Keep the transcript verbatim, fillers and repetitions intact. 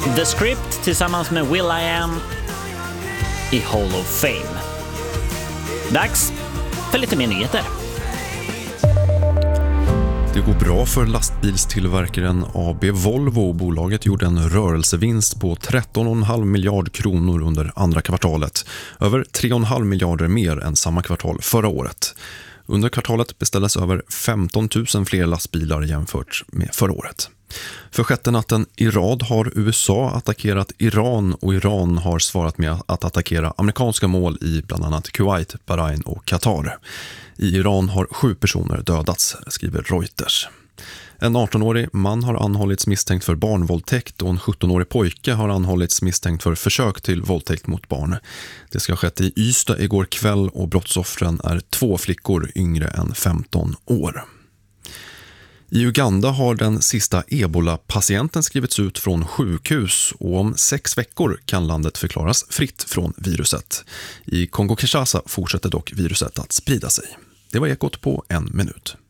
The Script tillsammans med Will I Am i Hall of Fame. Dags för lite mer nyheter. Det går bra för lastbilstillverkaren A B Volvo. Bolaget gjorde en rörelsevinst på tretton komma fem miljard kronor under andra kvartalet. Över tre komma fem miljarder mer än samma kvartal förra året. Under kvartalet beställdes över femton tusen fler lastbilar jämfört med förra året. För sjätte natten i rad har U S A attackerat Iran och Iran har svarat med att attackera amerikanska mål i bland annat Kuwait, Bahrain och Qatar. I Iran har sju personer dödats, skriver Reuters. En arton-årig man har anhållits misstänkt för barnvåldtäkt och en sjutton-årig pojke har anhållits misstänkt för försök till våldtäkt mot barn. Det ska ha skett i Ystad igår kväll och brottsoffren är två flickor yngre än femton år. I Uganda har den sista Ebola-patienten skrivits ut från sjukhus och om sex veckor kan landet förklaras fritt från viruset. I Kongo-Kinshasa fortsätter dock viruset att sprida sig. Det var Ekot på en minut.